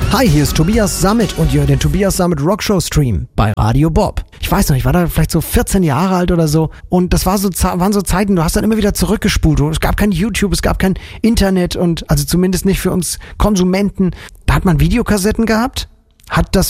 Hi, hier ist Tobias Sammet und ihr hört den Tobias Sammet Rockshow Stream bei Radio Bob. Ich weiß noch, ich war da vielleicht so 14 Jahre alt oder so und das waren so Zeiten, du hast dann immer wieder zurückgespult. Es gab kein YouTube, es gab kein Internet und also zumindest nicht für uns Konsumenten. Da hat man Videokassetten gehabt, hat das